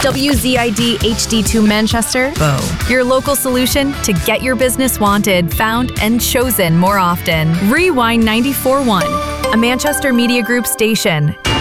WZID HD2 Manchester, Bow. your local solution to get your business wanted, found, and chosen more often. Rewind 94.1, a Manchester Media Group station.